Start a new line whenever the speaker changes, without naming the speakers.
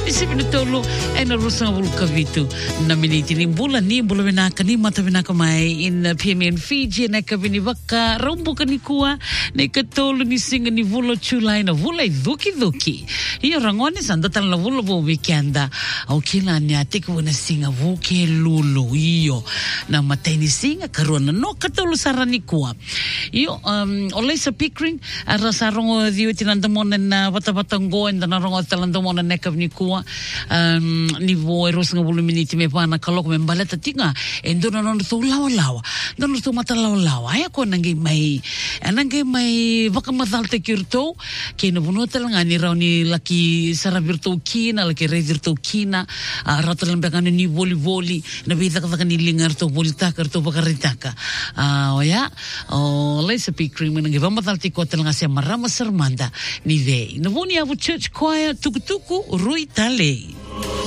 Isipinutolo and a Rosa Vulcavitu. Naminiti ni Bula Vinaka ni Mata Vinaka mai in PMN Fiji and Ekavini Vaka, Rombuka Nikua, Nekatolo ni Singa ni Vula Chulai na Vula Duki. Iyo rangoni sandatal na Vula Weekenda. Au kila ni atiku wana singa vuke lulu iyo. Na matay ni singa karuana no katolo saranikua. Iyo Olesa Pickering arasarongo diyo tinandamon na bata-batango and narongo talandamon na Nekavnikua ni voeros nga voluminiti me pana kalok me baleta tinga endo na no to lawa no to mata lawa ay ko nangi may vakamadal te kirto ke no buno talanga ni raw ni laki sarabirto kina laki redirto kina ratalang bakano ni voli na bita ka ni lingar to volita to bakaritaka oya Lisa Pickering nangi vamadal te ko talanga sia marama sermanda ni ve no buni avu church choir tukutuku Rui Tale.